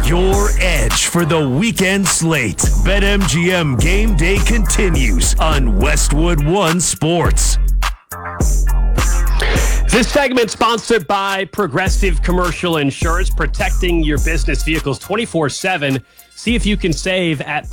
Your edge for the weekend slate. BetMGM Game Day continues on Westwood One Sports. This segment sponsored by Progressive Commercial Insurance, protecting your business vehicles 24/7. See if you can save at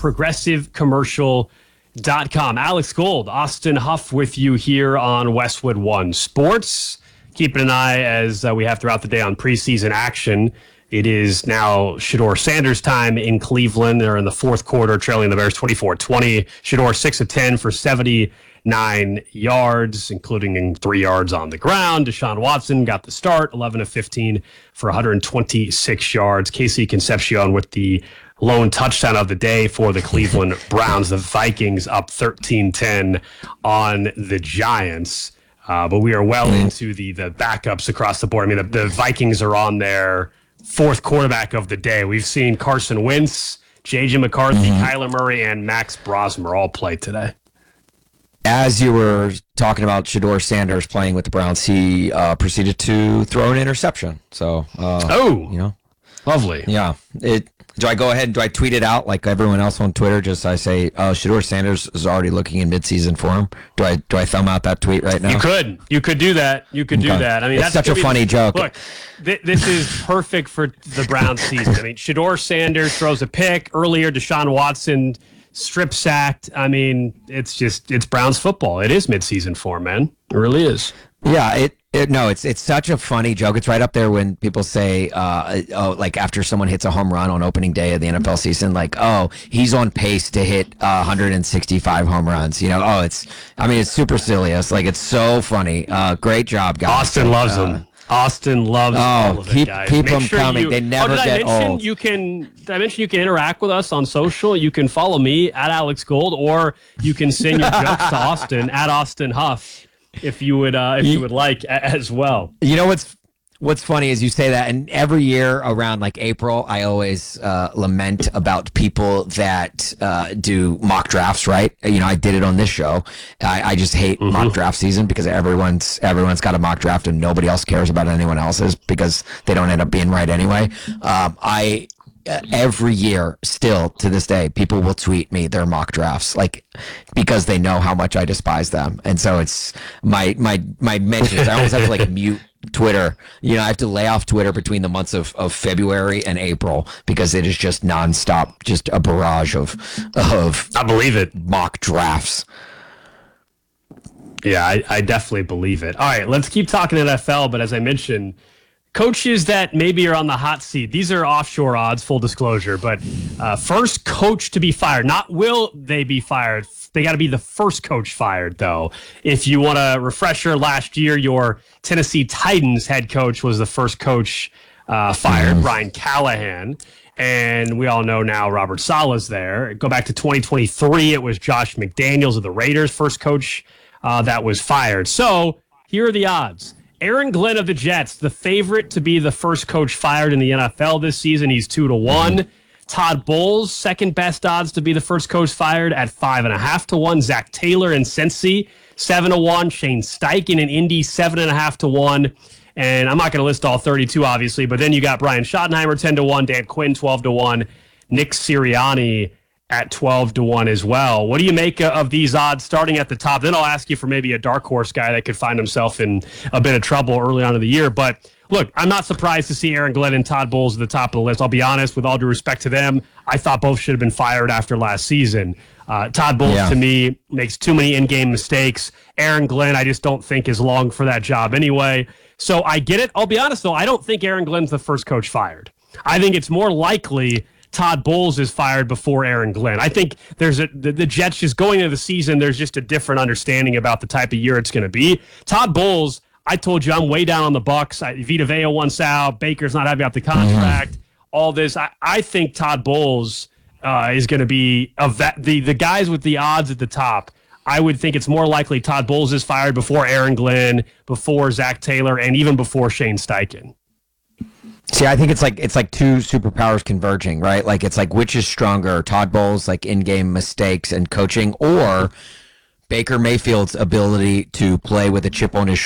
progressivecommercial.com. Alex Gold, Austin Huff with you here on Westwood One Sports. Keeping an eye as we have throughout the day on preseason action. It is now Shedeur Sanders time in Cleveland. They're in the fourth quarter, trailing the Bears 24-20. Shedeur 6 of 10 for 79 yards, including 3 yards on the ground. Deshaun Watson got the start, 11 of 15 for 126 yards. Casey Concepcion with the lone touchdown of the day for the Cleveland Browns. The Vikings up 13-10 on the Giants. But we are well into the backups across the board. I mean, the Vikings are on their fourth quarterback of the day. We've seen Carson Wentz, J.J. McCarthy, Kyler Murray, and Max Brosmer all play today. As you were talking about Shedeur Sanders playing with the Browns, he proceeded to throw an interception. So, lovely. Yeah. Do I go ahead and do I tweet it out like everyone else on Twitter? Just I say, Shedeur Sanders is already looking in midseason form. Do I thumb out that tweet right now? You could do that. You could do that. I mean, it's such a funny joke. Look, this is perfect for the Browns season. I mean, Shedeur Sanders throws a pick earlier. Deshaun Watson strip sacked. I mean, it's Browns football. It is midseason form, man. It really is. Yeah, it's such a funny joke. It's right up there when people say, like after someone hits a home run on opening day of the NFL season, like, he's on pace to hit 165 home runs. It's super silly. It's like, it's so funny. Great job, guys. Austin loves them. Austin loves all of it, guys. Keep them coming. They never get old. Did I mention you can interact with us on social? You can follow me at Alex Gold, or you can send your jokes to Austin at Austin Huff. If you would like as well. You know what's funny is you say that, and every year around like April, I always lament about people that do mock drafts. Right? I did it on this show. I just hate mock draft season because everyone's got a mock draft and nobody else cares about anyone else's because they don't end up being right anyway. Every year, still to this day, people will tweet me their mock drafts, like because they know how much I despise them, and so it's my mentions. I almost have to like mute Twitter. I have to lay off Twitter between the months of February and April because it is just nonstop, just a barrage of I believe it mock drafts. Yeah, I definitely believe it. All right, let's keep talking NFL, but as I mentioned, coaches that maybe are on the hot seat. These are offshore odds, full disclosure. But first coach to be fired. Not will they be fired. They got to be the first coach fired, though. If you want a refresher, last year your Tennessee Titans head coach was the first coach fired, Brian Callahan. And we all know now Robert Saleh's there. Go back to 2023. It was Josh McDaniels of the Raiders, first coach that was fired. So here are the odds. Aaron Glenn of the Jets, the favorite to be the first coach fired in the NFL this season. He's 2-1. Todd Bowles, second best odds to be the first coach fired at 5.5-1. Zach Taylor in Cincy, 7-1. Shane Steichen in Indy, 7.5-1. And I'm not going to list all 32, obviously, but then you got Brian Schottenheimer, 10-1. Dan Quinn, 12-1. Nick Sirianni at 12-1 as well. What do you make of these odds starting at the top? Then I'll ask you for maybe a dark horse guy that could find himself in a bit of trouble early on in the year. But look, I'm not surprised to see Aaron Glenn and Todd Bowles at the top of the list. I'll be honest, with all due respect to them, I thought both should have been fired after last season. Todd Bowles, to me, makes too many in-game mistakes. Aaron Glenn, I just don't think is long for that job anyway. So I get it. I'll be honest, though, I don't think Aaron Glenn's the first coach fired. I think it's more likely Todd Bowles is fired before Aaron Glenn. I think the Jets just going into the season, there's just a different understanding about the type of year it's going to be. Todd Bowles, I told you I'm way down on the Bucks. Vita Vea wants out. Baker's not happy about the contract. All this. I think Todd Bowles is going to be the guys with the odds at the top. I would think it's more likely Todd Bowles is fired before Aaron Glenn, before Zach Taylor, and even before Shane Steichen. See, I think it's like two superpowers converging, right? Like it's like which is stronger, Todd Bowles' like in-game mistakes and coaching, or Baker Mayfield's ability to play with a chip on his